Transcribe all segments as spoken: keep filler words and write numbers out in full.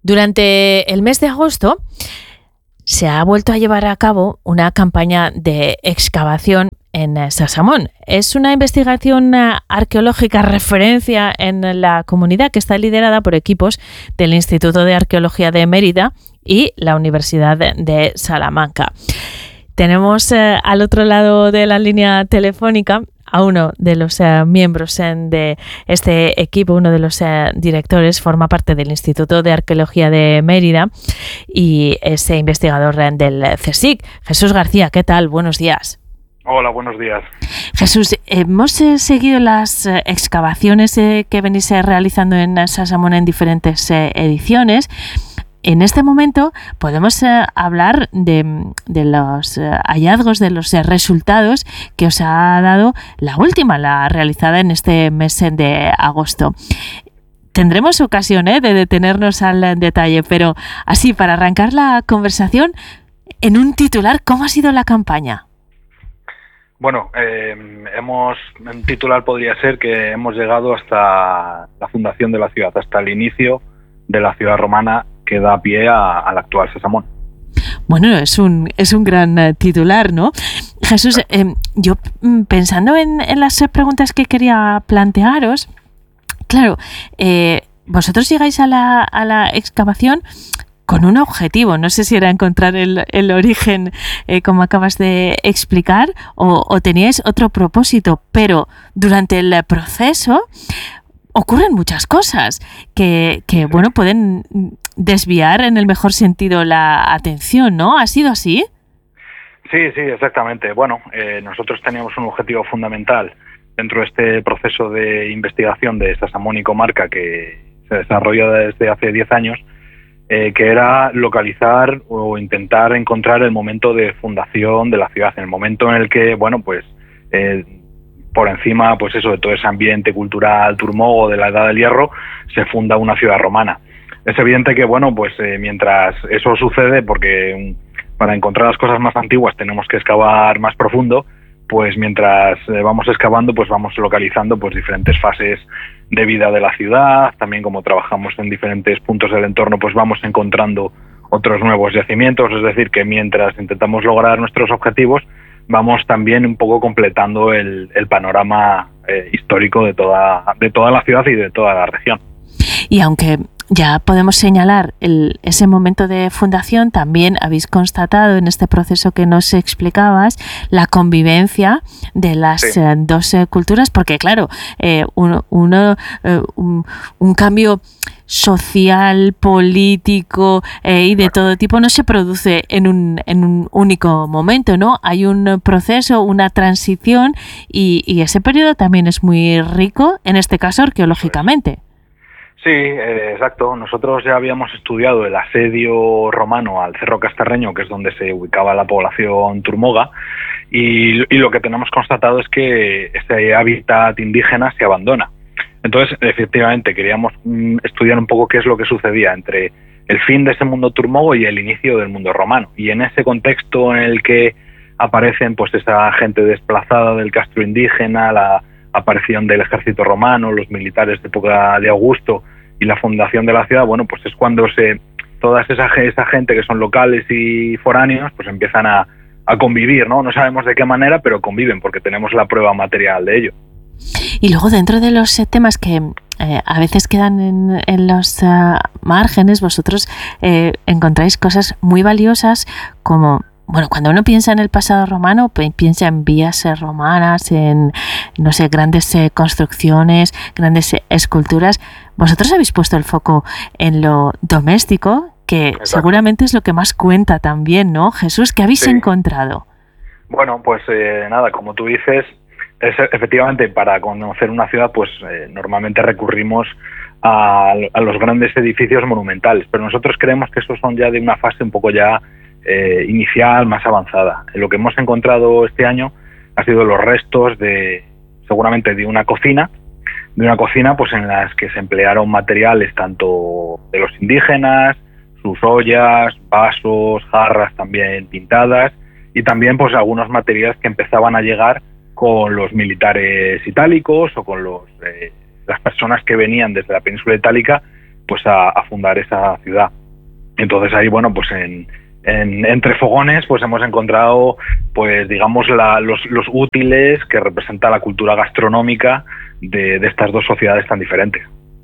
Durante el mes de agosto se ha vuelto a llevar a cabo una campaña de excavación en Sasamón. Es una investigación arqueológica referencia en la comunidad que está liderada por equipos del Instituto de Arqueología de Mérida y la Universidad de Salamanca. Tenemos eh, al otro lado de la línea telefónica a uno de los eh, miembros eh, de este equipo, uno de los eh, directores, forma parte del Instituto de Arqueología de Mérida y es eh, investigador eh, del CSIC. Jesús García, ¿qué tal? Buenos días. Hola, buenos días. Jesús, hemos eh, seguido las eh, excavaciones eh, que venís eh, realizando en Sasamón en diferentes eh, ediciones. En este momento podemos eh, hablar de, de los eh, hallazgos, de los eh, resultados que os ha dado la última, la realizada en este mes de agosto. Tendremos ocasión eh, de detenernos al detalle, pero así, para arrancar la conversación, en un titular, ¿cómo ha sido la campaña? Bueno, eh, hemos, en titular podría ser que hemos llegado hasta la fundación de la ciudad, hasta el inicio de la ciudad romana que da pie a, al actual Sasamón. Bueno, es un, es un gran uh, titular, ¿no? Jesús, eh, yo pensando en, en las preguntas que quería plantearos, claro, eh, vosotros llegáis a la, a la excavación con un objetivo, no sé si era encontrar el, el origen, eh, como acabas de explicar, o, o teníais otro propósito, pero durante el proceso ocurren muchas cosas que, que bueno, pueden desviar en el mejor sentido la atención, ¿no? ¿Ha sido así? Sí, sí, exactamente. Bueno, eh, nosotros teníamos un objetivo fundamental dentro de este proceso de investigación de Sasamón y comarca que se desarrolla desde hace diez años, eh, que era localizar o intentar encontrar el momento de fundación de la ciudad, en el momento en el que, bueno, pues eh, por encima, pues eso, de todo ese ambiente cultural turmogo de la Edad del Hierro, se funda una ciudad romana. Es evidente que, bueno, pues eh, mientras eso sucede, porque para encontrar las cosas más antiguas tenemos que excavar más profundo, pues mientras eh, vamos excavando, pues vamos localizando pues diferentes fases de vida de la ciudad, también como trabajamos en diferentes puntos del entorno, pues vamos encontrando otros nuevos yacimientos, es decir, que mientras intentamos lograr nuestros objetivos, vamos también un poco completando el, el panorama eh, histórico de toda, de toda la ciudad y de toda la región. Y aunque ya podemos señalar el, ese momento de fundación, también habéis constatado en este proceso que nos explicabas la convivencia de las sí. eh, dos eh, culturas, porque claro, eh, uno, uno, eh, un, un cambio social, político eh, y de todo tipo no se produce en un, en un único momento, ¿no? Hay un proceso, una transición y, y ese periodo también es muy rico, en este caso arqueológicamente. Sí, eh, exacto. Nosotros ya habíamos estudiado el asedio romano al Cerro Castarreño, que es donde se ubicaba la población turmoga, y, y lo que tenemos constatado es que ese hábitat indígena se abandona. Entonces, efectivamente, queríamos mm, estudiar un poco qué es lo que sucedía entre el fin de ese mundo turmogo y el inicio del mundo romano. Y en ese contexto en el que aparecen pues esa gente desplazada del castro indígena, la aparición del ejército romano, los militares de época de Augusto y la fundación de la ciudad, bueno, pues es cuando se toda esa, esa gente que son locales y foráneos, pues empiezan a, a convivir, ¿no? No sabemos de qué manera, pero conviven porque tenemos la prueba material de ello. Y luego dentro de los eh, temas que eh, a veces quedan en, en los uh, márgenes, vosotros eh, encontráis cosas muy valiosas como, bueno, cuando uno piensa en el pasado romano, piensa en vías eh, romanas, en, no sé, grandes eh, construcciones, grandes eh, esculturas. Vosotros habéis puesto el foco en lo doméstico, que Exacto. seguramente es lo que más cuenta también, ¿no? Jesús, ¿qué habéis sí. encontrado? Bueno, pues eh, nada, como tú dices, es, efectivamente para conocer una ciudad, pues eh, normalmente recurrimos a, a los grandes edificios monumentales, pero nosotros creemos que esos son ya de una fase un poco ya Eh, inicial, más avanzada. Lo que hemos encontrado este año ha sido los restos de, seguramente, de una cocina, de una cocina pues en las que se emplearon materiales tanto de los indígenas, sus ollas, vasos, jarras también pintadas, y también pues algunos materiales que empezaban a llegar con los militares itálicos o con los eh, las personas que venían desde la península itálica pues a, a fundar esa ciudad. Entonces ahí, bueno, pues en, en entre fogones pues hemos encontrado, pues digamos, la, los, los útiles que representa la cultura gastronómica de, de estas dos sociedades tan diferentes.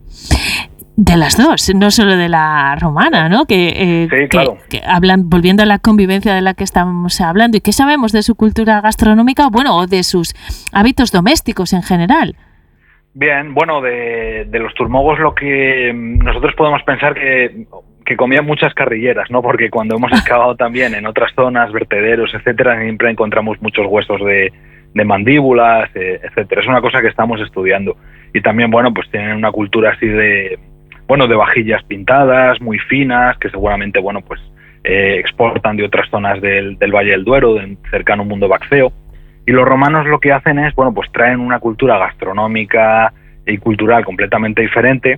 De las dos, no solo de la romana, ¿no? Que, eh, sí, claro. que, que hablan, volviendo a la convivencia de la que estamos hablando, ¿y qué sabemos de su cultura gastronómica, bueno, o de sus hábitos domésticos en general? Bien, bueno, de, de los turmogos lo que nosotros podemos pensar que, que comían muchas carrilleras, ¿no? Porque cuando hemos excavado también en otras zonas, vertederos, etcétera, siempre encontramos muchos huesos de, de mandíbulas, eh, etcétera. Es una cosa que estamos estudiando. Y también, bueno, pues tienen una cultura así de, bueno, de vajillas pintadas, muy finas, que seguramente, bueno, pues eh, exportan de otras zonas del, del Valle del Duero, del cercano mundo vacceo. Y los romanos lo que hacen es, bueno, pues traen una cultura gastronómica y cultural completamente diferente,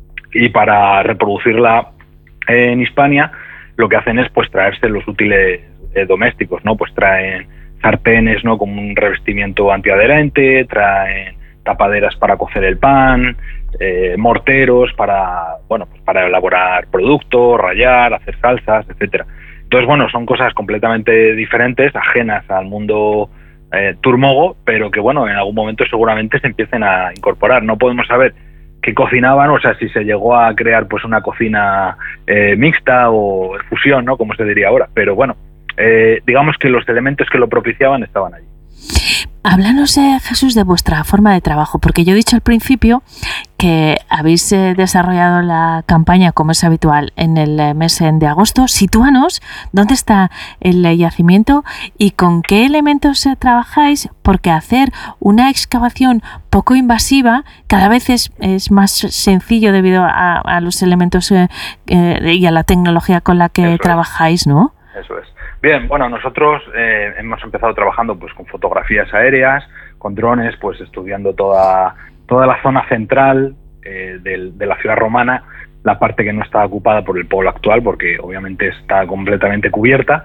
y para reproducirla en Hispania lo que hacen es pues traerse los útiles eh, domésticos, ¿no? Pues traen sartenes, ¿no? Como un revestimiento antiadherente, traen tapaderas para cocer el pan, eh, morteros para, bueno, pues para elaborar productos, rallar, hacer salsas, etcétera. Entonces, bueno, son cosas completamente diferentes, ajenas al mundo eh, turmogo, pero que, bueno, en algún momento seguramente se empiecen a incorporar. No podemos saber qué cocinaban, o sea, si se llegó a crear pues una cocina eh, mixta o fusión, ¿no? Como se diría ahora. Pero bueno, eh, digamos que los elementos que lo propiciaban estaban allí. Háblanos, eh, Jesús, de vuestra forma de trabajo, porque yo he dicho al principio que habéis eh, desarrollado la campaña, como es habitual, en el eh, mes de agosto. Sitúanos dónde está el eh, yacimiento y con qué elementos eh, trabajáis, porque hacer una excavación poco invasiva cada vez es, es más sencillo debido a, a los elementos eh, eh, y a la tecnología con la que Eso trabajáis, es. ¿no? Eso es. Bien, bueno, nosotros eh, hemos empezado trabajando pues con fotografías aéreas, con drones, pues estudiando toda, toda la zona central eh, de, de la ciudad romana, la parte que no está ocupada por el pueblo actual, porque obviamente está completamente cubierta.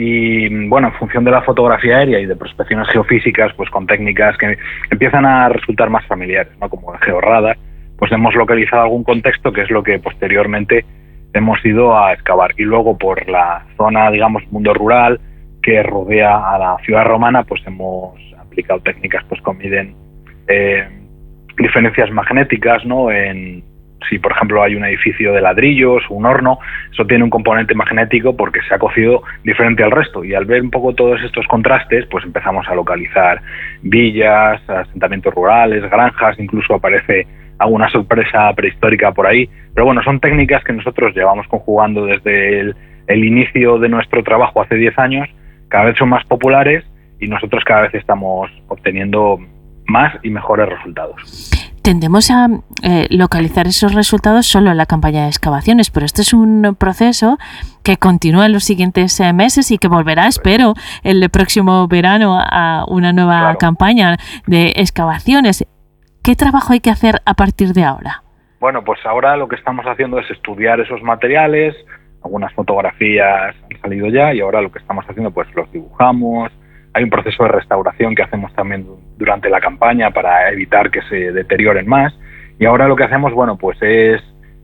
Y bueno, en función de la fotografía aérea y de prospecciones geofísicas, pues con técnicas que empiezan a resultar más familiares, ¿no? Como el georradar, pues hemos localizado algún contexto que es lo que posteriormente hemos ido a excavar. Y luego por la zona, digamos, mundo rural que rodea a la ciudad romana, pues hemos aplicado técnicas pues que miden eh, diferencias magnéticas, ¿no? En, si por ejemplo hay un edificio de ladrillos, un horno, eso tiene un componente magnético porque se ha cocido diferente al resto. Y al ver un poco todos estos contrastes, pues empezamos a localizar villas, asentamientos rurales, granjas, incluso aparece alguna sorpresa prehistórica por ahí. Pero bueno, son técnicas que nosotros llevamos conjugando desde el, el inicio de nuestro trabajo hace diez años, cada vez son más populares y nosotros cada vez estamos obteniendo más y mejores resultados. Tendemos a eh, localizar esos resultados solo en la campaña de excavaciones, pero este es un proceso que continúa en los siguientes eh, meses y que volverá, espero, el próximo verano a una nueva claro. campaña de excavaciones. ¿Qué trabajo hay que hacer a partir de ahora? Bueno, pues ahora lo que estamos haciendo es estudiar esos materiales, algunas fotografías han salido ya y ahora lo que estamos haciendo pues los dibujamos. Hay un proceso de restauración que hacemos también durante la campaña para evitar que se deterioren más. Y ahora lo que hacemos, bueno, pues es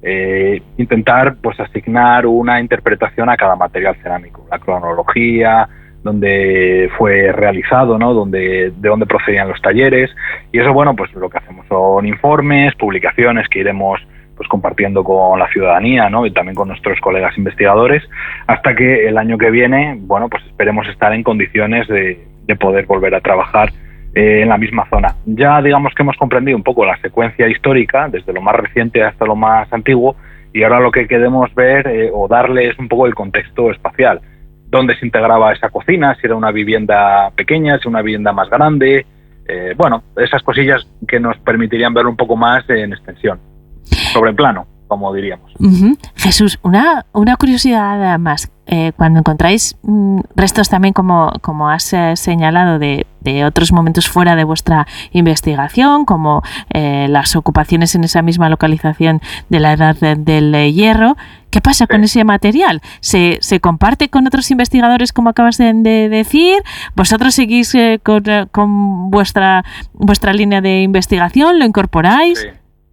eh, intentar pues asignar una interpretación a cada material cerámico, la cronología, donde fue realizado, ¿no? Donde, de dónde procedían los talleres. Y eso, bueno, pues lo que hacemos son informes, publicaciones que iremos pues compartiendo con la ciudadanía, ¿no? Y también con nuestros colegas investigadores, hasta que el año que viene, bueno, pues esperemos estar en condiciones de, de poder volver a trabajar eh, en la misma zona. Ya digamos que hemos comprendido un poco la secuencia histórica, desde lo más reciente hasta lo más antiguo, y ahora lo que queremos ver eh, o darle es un poco el contexto espacial. Dónde se integraba esa cocina, si era una vivienda pequeña, si era una vivienda más grande, eh, bueno, esas cosillas que nos permitirían ver un poco más en extensión, sobre plano, como diríamos. Uh-huh. Jesús, una, una curiosidad más. Eh, cuando encontráis mm, restos también, como, como has eh, señalado, de, de otros momentos fuera de vuestra investigación, como eh, las ocupaciones en esa misma localización de la Edad de, del eh, Hierro, ¿qué pasa con ese material? ¿Se, se comparte con otros investigadores, como acabas de, de decir? ¿Vosotros seguís eh, con, con vuestra, vuestra línea de investigación? ¿Lo incorporáis? Sí.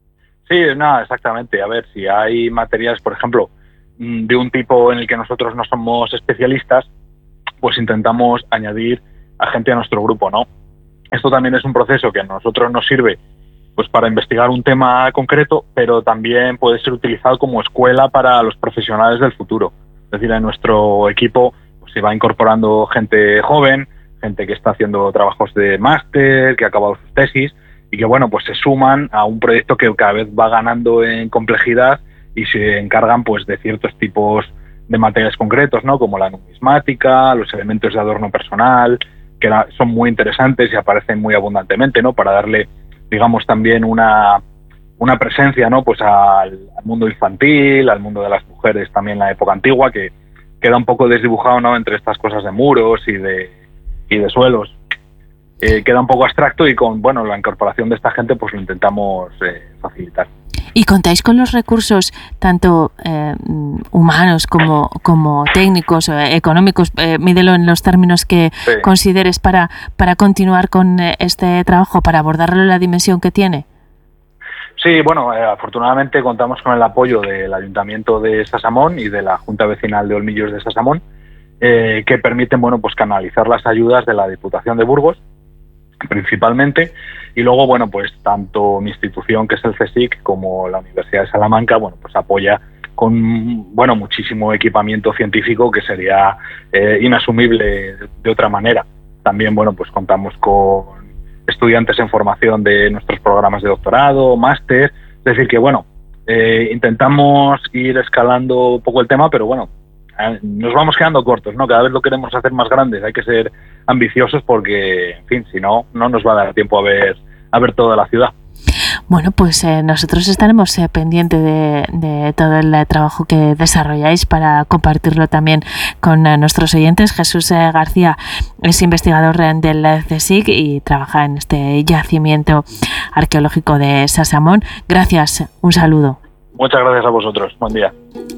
Sí, nada, exactamente. A ver, si hay materiales, por ejemplo, de un tipo en el que nosotros no somos especialistas, pues intentamos añadir a gente a nuestro grupo, ¿no? Esto también es un proceso que a nosotros nos sirve pues para investigar un tema concreto, pero también puede ser utilizado como escuela para los profesionales del futuro. Es decir, en nuestro equipo pues, se va incorporando gente joven, gente que está haciendo trabajos de máster, que ha acabado sus tesis y que, bueno, pues se suman a un proyecto que cada vez va ganando en complejidad y se encargan pues de ciertos tipos de materiales concretos, ¿no? Como la numismática, los elementos de adorno personal, que son muy interesantes y aparecen muy abundantemente, ¿no? Para darle, digamos, también una, una presencia, ¿no? Pues al, al mundo infantil, al mundo de las mujeres también en la época antigua, que queda un poco desdibujado, ¿no? Entre estas cosas de muros y de, y de suelos. Eh, queda un poco abstracto y con, bueno, la incorporación de esta gente pues lo intentamos eh, facilitar. ¿Y contáis con los recursos tanto eh, humanos como, como técnicos, eh, económicos? Eh, mídelo en los términos que sí. consideres para, para continuar con este trabajo, para abordarlo en la dimensión que tiene. Sí, bueno, eh, afortunadamente contamos con el apoyo del Ayuntamiento de Sasamón y de la Junta Vecinal de Olmillos de Sasamón, eh, que permiten, bueno, pues canalizar las ayudas de la Diputación de Burgos, principalmente, y luego, bueno, pues tanto mi institución, que es el CSIC, como la Universidad de Salamanca, bueno, pues apoya con, bueno, muchísimo equipamiento científico que sería eh, inasumible de otra manera. También, bueno, pues contamos con estudiantes en formación de nuestros programas de doctorado, máster, es decir que, bueno, eh, intentamos ir escalando un poco el tema, pero bueno, nos vamos quedando cortos, ¿no? Cada vez lo queremos hacer más grandes, hay que ser ambiciosos porque, en fin, si no, no nos va a dar tiempo a ver, a ver toda la ciudad. Bueno, pues eh, nosotros estaremos eh, pendientes de, de todo el eh, trabajo que desarrolláis para compartirlo también con eh, nuestros oyentes. Jesús eh, García es investigador eh, del CSIC y trabaja en este yacimiento arqueológico de Sasamón. Gracias, un saludo. Muchas gracias a vosotros, buen día.